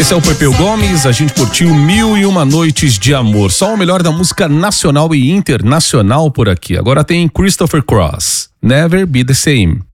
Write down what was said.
Esse é o Pepeu Gomes, a gente curtiu 1001 Noites de Amor. Só o melhor da música nacional e internacional por aqui. Agora tem Christopher Cross, Never Be The Same.